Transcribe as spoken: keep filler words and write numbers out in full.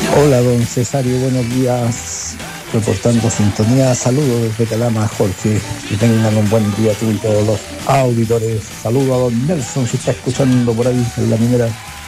Hola, don Cesario, buenos días. Reportando sintonía, saludos desde Calama, Jorge. Que tengan un buen día tú y todos los auditores. Saludos a don Nelson, si está escuchando por ahí en la minera.